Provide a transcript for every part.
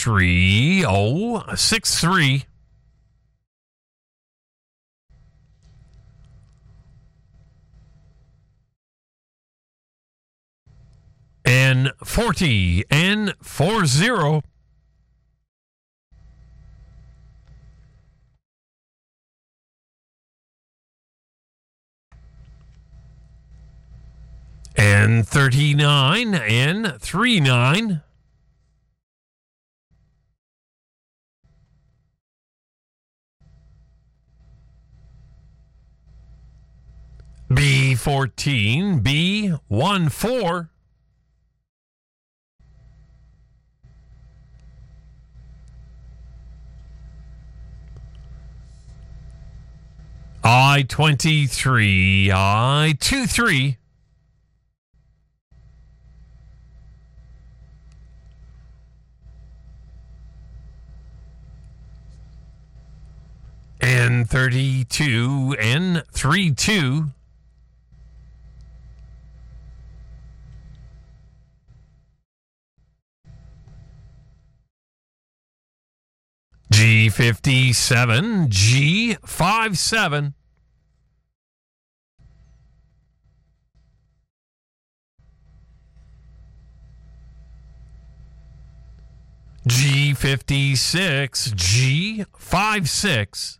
3063. N40 N40. N39 N39. B14 B14. I-23 I-23. N32 N32. G57 G57. G56 G56.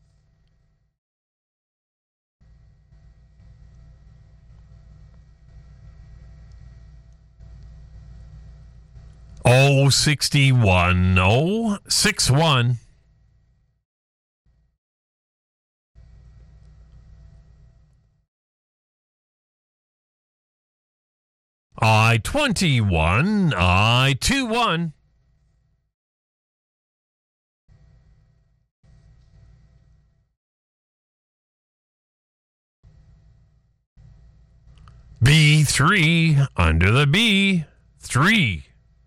O61 061. I-21 I-21. B3 under the B 3.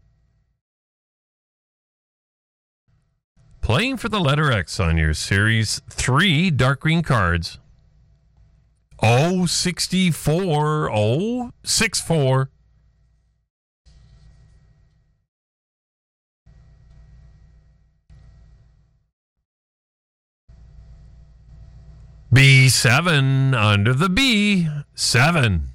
Playing for the letter X on your Series 3 dark green cards. 064 064. B7 under the B 7.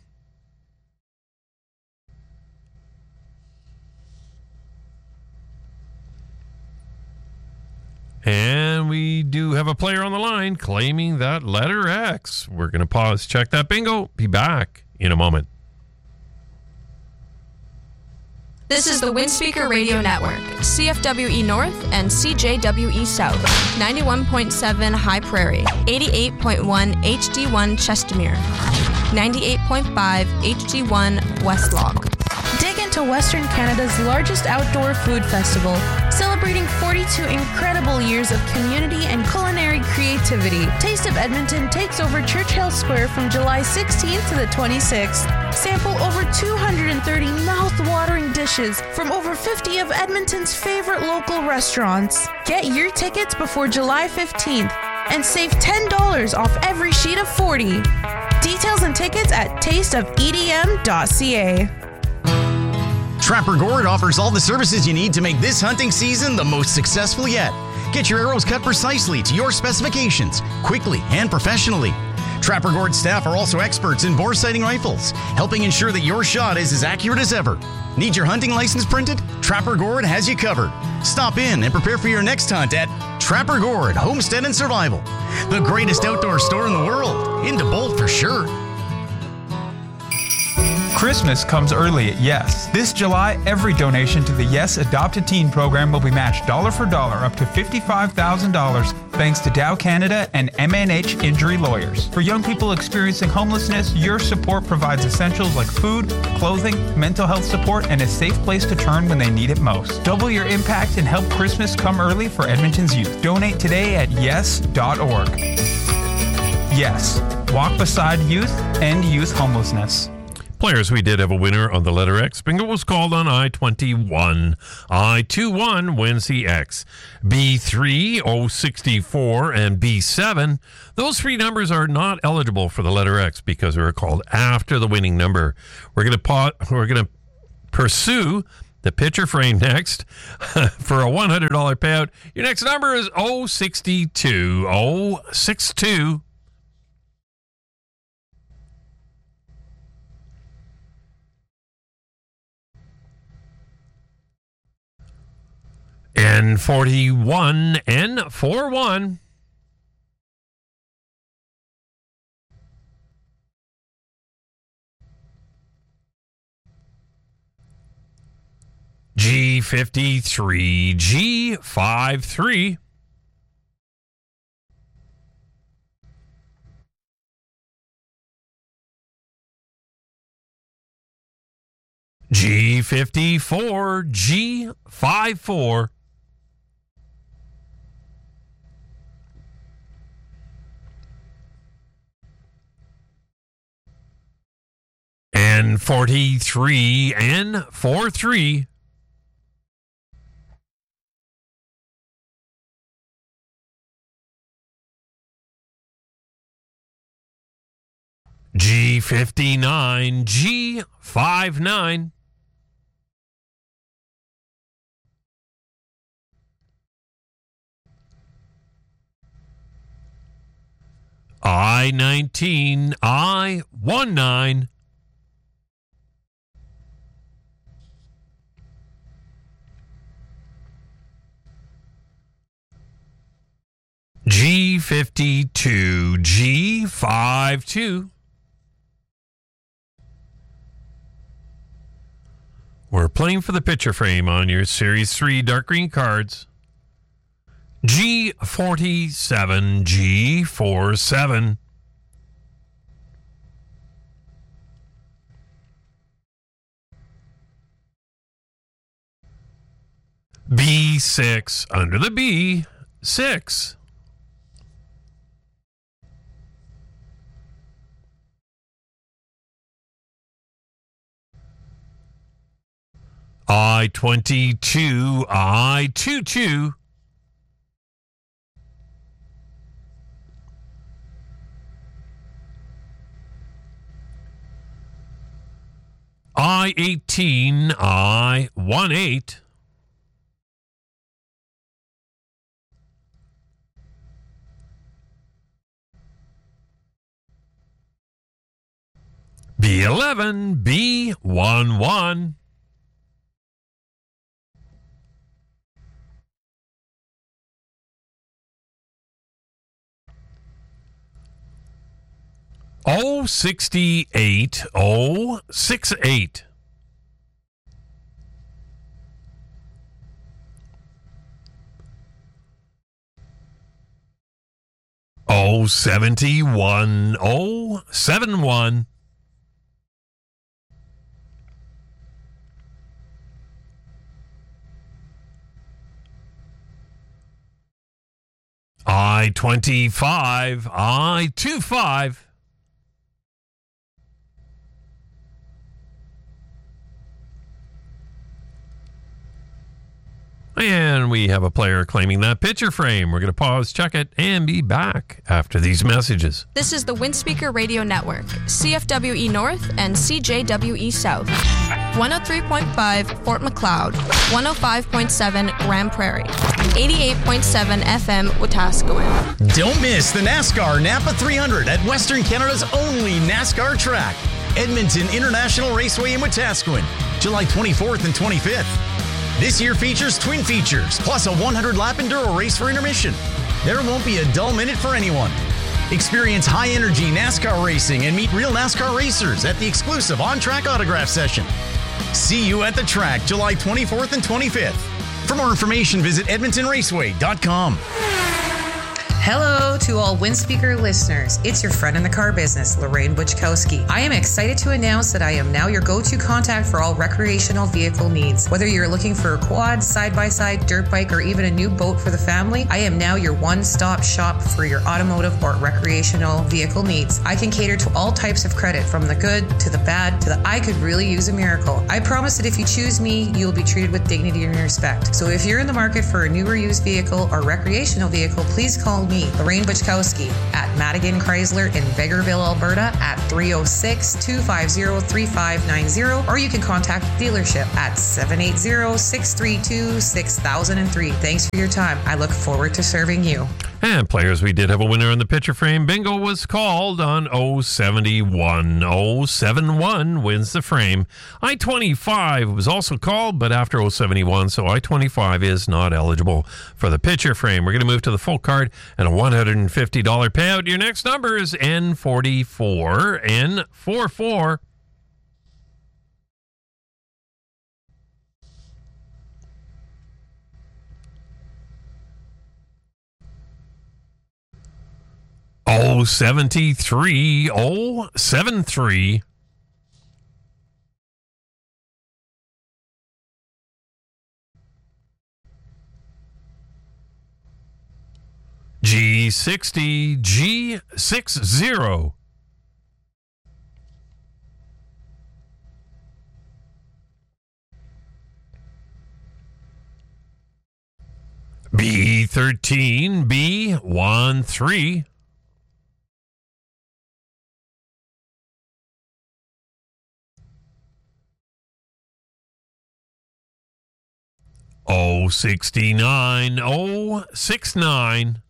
And we do have a player on the line claiming that letter X. We're going to pause, check that bingo, be back in a moment. This is the Windspeaker Radio Network, CFWE North and CJWE South, 91.7 High Prairie, 88.1 HD1 Chestermere, 98.5 HD1 West Log. Dig into Western Canada's largest outdoor food festival, celebrating 42 incredible years of community and culinary creativity. Taste of Edmonton takes over Churchill Square from July 16th to the 26th. Sample over 230 mouth-watering dishes from over 50 of Edmonton's favorite local restaurants. Get your tickets before July 15th and save $10 off every sheet of 40. Details and tickets at tasteofedm.ca. Trapper Gourd offers all the services you need to make this hunting season the most successful yet. Get your arrows cut precisely to your specifications, quickly and professionally. Trapper Gourd staff are also experts in bore sighting rifles, helping ensure that your shot is as accurate as ever. Need your hunting license printed? Trapper Gourd has you covered. Stop in and prepare for your next hunt at Trapper Gourd Homestead and Survival, the greatest outdoor store in the world. Into Bolt for sure. Christmas comes early at Yes. This July, every donation to the Yes Adopt a Teen program will be matched dollar for dollar up to $55,000 thanks to Dow Canada and MNH Injury Lawyers. For young people experiencing homelessness, your support provides essentials like food, clothing, mental health support, and a safe place to turn when they need it most. Double your impact and help Christmas come early for Edmonton's youth. Donate today at yes.org. Yes. Walk beside youth and youth homelessness. Players, we did have a winner on the letter X. Bingo was called on I-21. I-21 wins the X. B3, 064, and B7. Those three numbers are not eligible for the letter X because they were called after the winning number. We're going to pursue the picture frame next for a $100 payout. Your next number is 062 062. N41 N41. G53 G53. G54 G54. N43 N43. G59 G59. I19 I19. G52 G52. We're playing for the picture frame on your Series 3 dark green cards. G47 G47. B6 under the B, 6. I22 I22. I18 I18. B11 B11. O68 068. O71 071. I25 I25. And we have a player claiming that picture frame. We're going to pause, check it, and be back after these messages. This is the Windspeaker Radio Network, CFWE North and CJWE South. 103.5 Fort McLeod, 105.7 Grand Prairie, 88.7 FM Wetaskiwin. Don't miss the NASCAR Napa 300 at Western Canada's only NASCAR track, Edmonton International Raceway in Wetaskiwin, July 24th and 25th. This year features twin features, plus a 100-lap enduro race for intermission. There won't be a dull minute for anyone. Experience high-energy NASCAR racing and meet real NASCAR racers at the exclusive on-track autograph session. See you at the track July 24th and 25th. For more information, visit EdmontonRaceway.com. Hello to all Windspeaker listeners. It's your friend in the car business, Lorraine Buchkowski. I am excited to announce that I am now your go-to contact for all recreational vehicle needs. Whether you're looking for a quad, side-by-side, dirt bike, or even a new boat for the family, I am now your one-stop shop for your automotive or recreational vehicle needs. I can cater to all types of credit, from the good to the bad to the I could really use a miracle. I promise that if you choose me, you'll be treated with dignity and respect. So if you're in the market for a new or used vehicle or recreational vehicle, please call me, Lorraine Wichkowski at Madigan Chrysler in Vegreville, Alberta at 306-250-3590, or you can contact the dealership at 780-632-6003. Thanks for your time. I look forward to serving you. And players, we did have a winner on the picture frame. Bingo was called on 071. 071 wins the frame. I-25 was also called, but after 071, so I-25 is not eligible for the picture frame. We're going to move to the full card and a $150 payout. Your next number is N44. N44. Oh, 73. Oh, 73. G60. G60. B13. B13. Oh, 69. Oh, 69.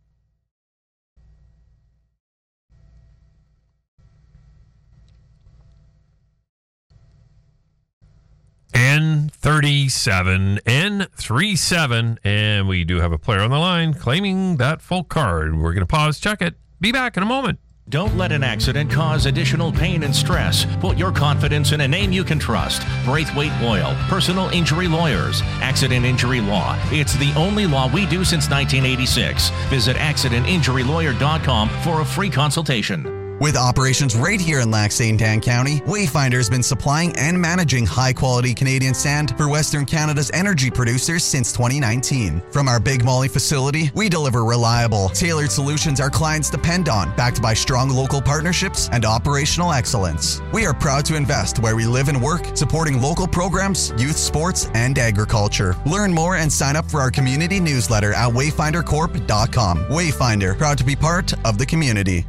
N37. N37. And we do have a player on the line claiming that full card. We're going to pause, check it. Be back in a moment. Don't let an accident cause additional pain and stress. Put your confidence in a name you can trust. Braithwaite Loyal, personal injury lawyers. Accident injury law. It's the only law we do since 1986. Visit accidentinjurylawyer.com for a free consultation. With operations right here in Lac St. Anne County, Wayfinder's been supplying and managing high-quality Canadian sand for Western Canada's energy producers since 2019. From our Big Molly facility, we deliver reliable, tailored solutions our clients depend on, backed by strong local partnerships and operational excellence. We are proud to invest where we live and work, supporting local programs, youth sports, and agriculture. Learn more and sign up for our community newsletter at wayfindercorp.com. Wayfinder, proud to be part of the community.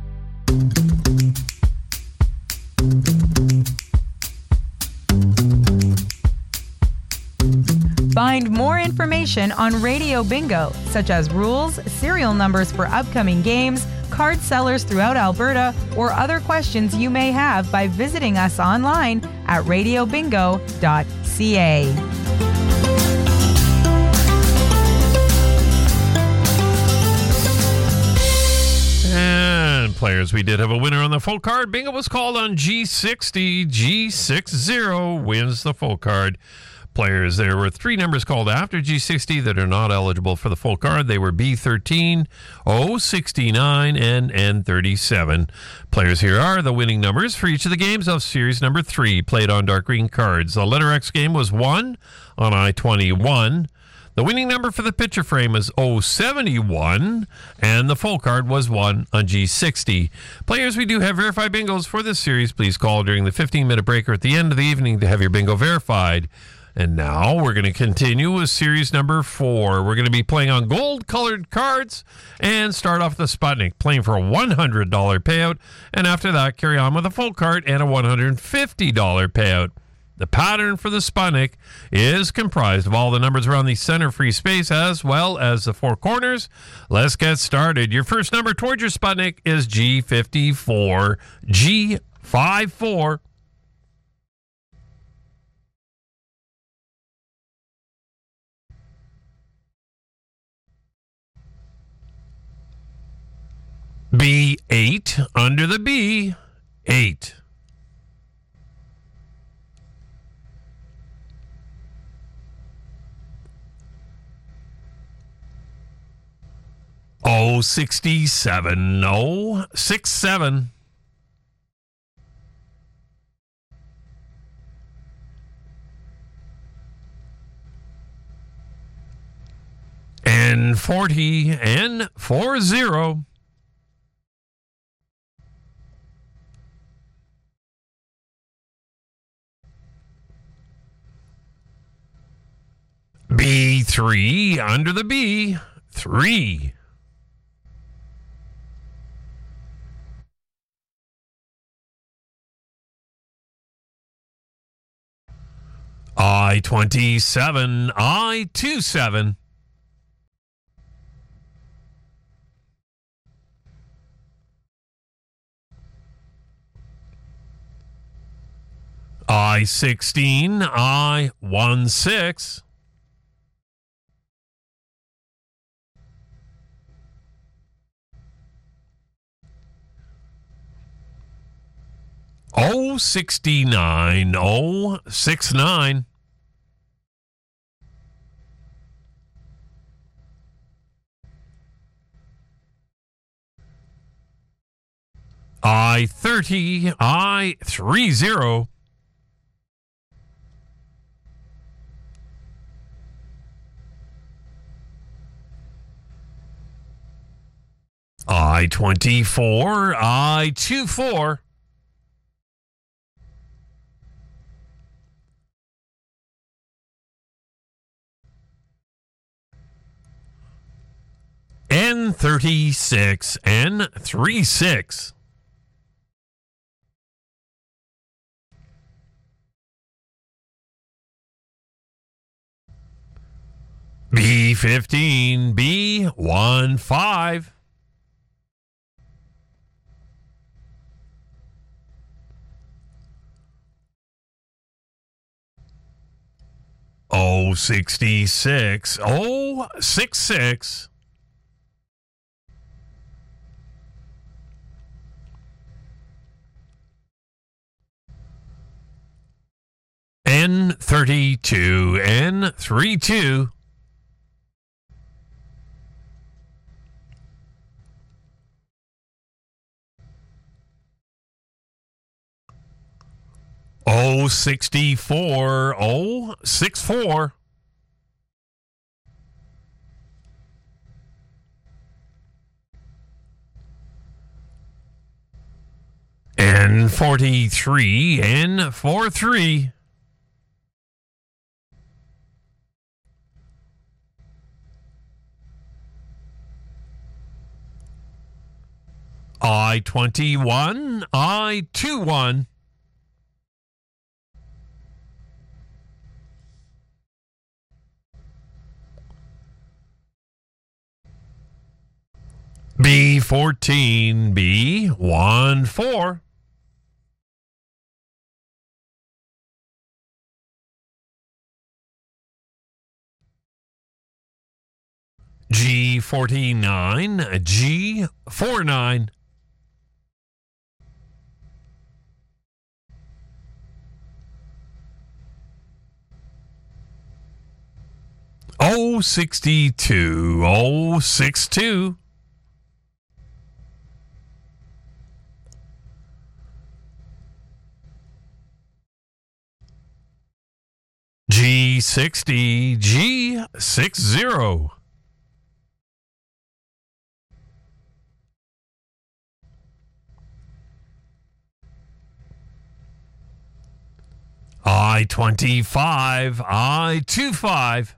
Find more information on Radio Bingo, such as rules, serial numbers for upcoming games, card sellers throughout Alberta, or other questions you may have by visiting us online at radiobingo.ca. And players, we did have a winner on the full card. Bingo was called on G60. G60 wins the full card. Players, there were three numbers called after G60 that are not eligible for the full card. They were B13, O69, and N37. Players, here are the winning numbers for each of the games of series number 3 played on dark green cards. The letter X game was 1 on I-21. The winning number for the picture frame is 071, and the full card was 1 on G60. Players, we do have verified bingos for this series. Please call during the 15-minute break or at the end of the evening to have your bingo verified. And now we're going to continue with series number 4. We're going to be playing on gold-colored cards and start off the Sputnik, playing for a $100 payout, and after that, carry on with a full card and a $150 payout. The pattern for the Sputnik is comprised of all the numbers around the center free space as well as the four corners. Let's get started. Your first number towards your Sputnik is G54. G54. B8 under the B. 8. Oh, 67. No, 67. And 40 and 40. B3 under the B. 3. I-27, I-27. I-16, I-16. O-69, O-69. I-30, I-30. I-24, I-24. N36, N36. B15, B15. O66, O66. N32, N32. O64, O64. N43, N43. I-21, I-21. B14, B14. G49, G49. O62, O62. G60, G60. I-25, I-25.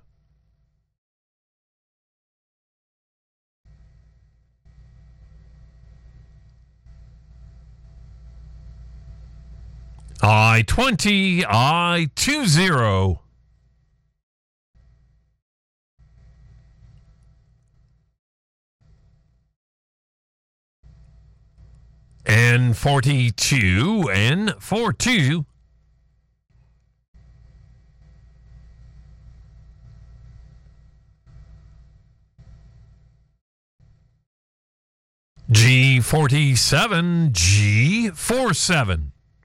I-20, I-20. N42, N42. G47, G47.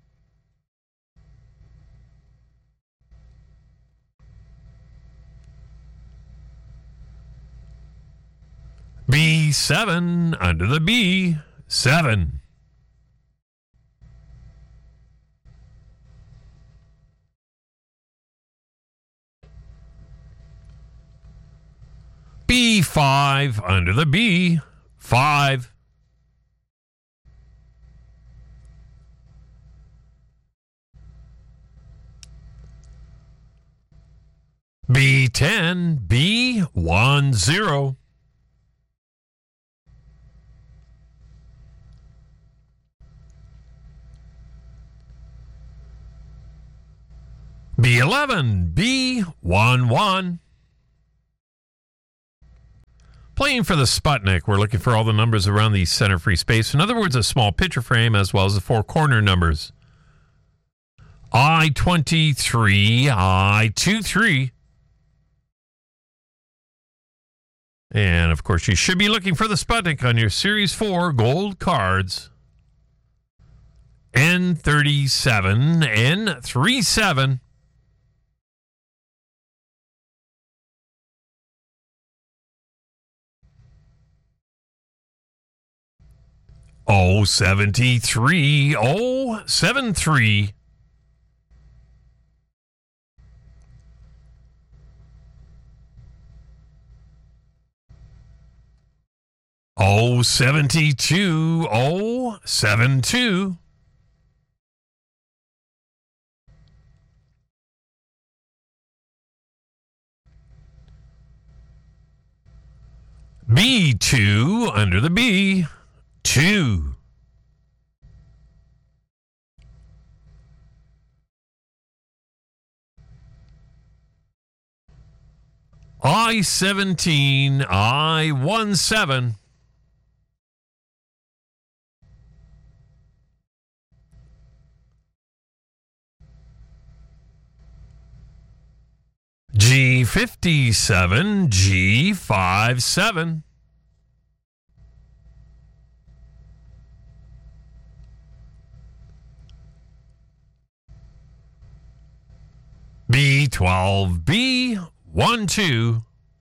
B7 under the B7. B5 under the B5. B10, B10. B11, B11. Playing for the Sputnik, we're looking for all the numbers around the center free space. In other words, a small picture frame as well as the four corner numbers. I-23, I-23. And, of course, you should be looking for the Sputnik on your Series 4 gold cards. N37, N37. O73, O73. O72, O72. B2 under the B. 2. I-17, I-17. G57, G57. B12, B12.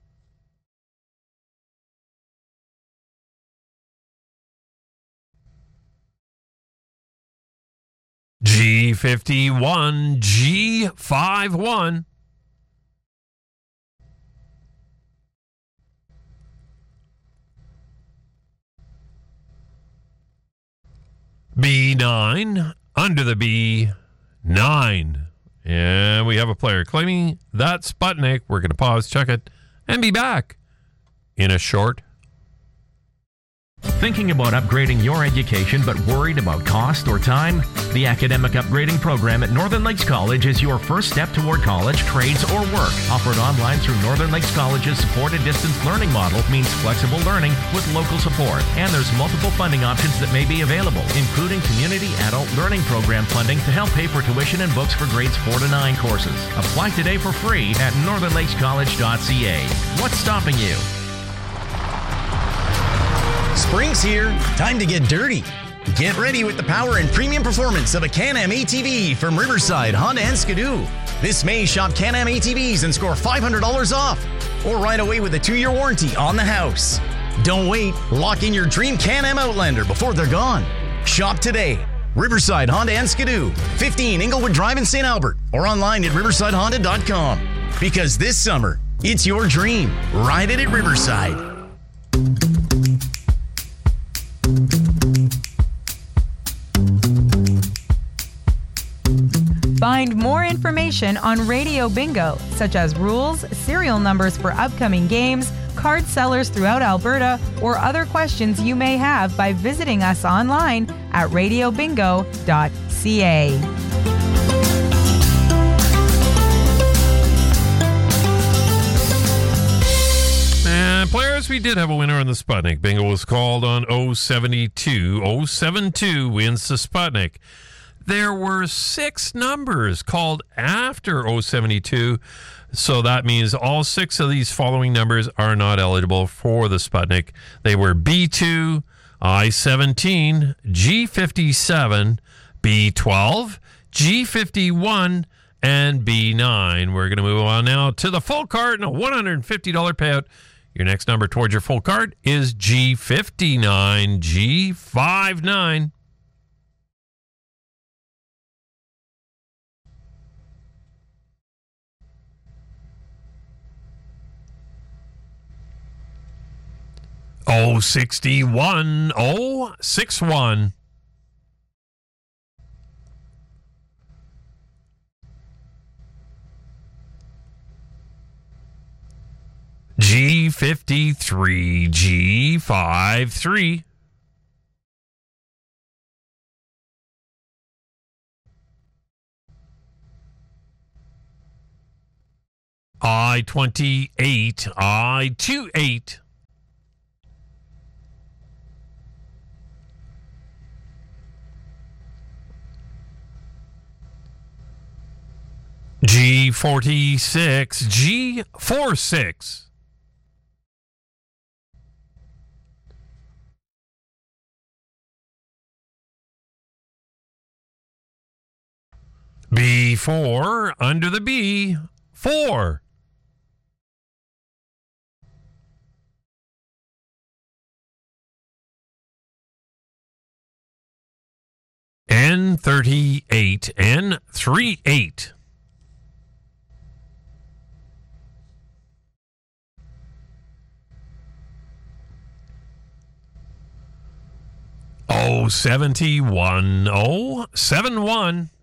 G51, G51. B9, under the B9. And we have a player claiming that Sputnik. We're going to pause, check it, and be back in a short. Thinking about upgrading your education but worried about cost or time? The Academic Upgrading Program at Northern Lakes College is your first step toward college, trades, or work. Offered online through Northern Lakes College's supported distance learning model means flexible learning with local support. And there's multiple funding options that may be available, including Community Adult Learning Program funding to help pay for tuition and books for grades 4 to 9 courses. Apply today for free at northernlakescollege.ca. What's stopping you? Spring's here. Time to get dirty. Get ready with the power and premium performance of a Can-Am ATV from Riverside Honda and Skidoo. This May, shop Can-Am ATVs and score $500 off. Or ride away with a 2-year warranty on the house. Don't wait. Lock in your dream Can-Am Outlander before they're gone. Shop today. Riverside Honda and Skidoo, 15 Inglewood Drive in St. Albert, or online at riversidehonda.com. Because this summer, it's your dream. Ride it at Riverside. Find more information on Radio Bingo, such as rules, serial numbers for upcoming games, card sellers throughout Alberta, or other questions you may have by visiting us online at radiobingo.ca. And players, we did have a winner on the Sputnik. Bingo was called on 072. 072 wins the Sputnik. There were 6 numbers called after 072, so that means all 6 of these following numbers are not eligible for the Sputnik. They were B2, I-17, G57, B12, G51, and B9. We're going to move on now to the full card and a $150 payout. Your next number towards your full card is G59, G59. Oh, 61, oh, 61. G53, G53. I-28, I-28. G46, G46. B4, under the B, 4. N38, N38. Oh, 71, oh, 71.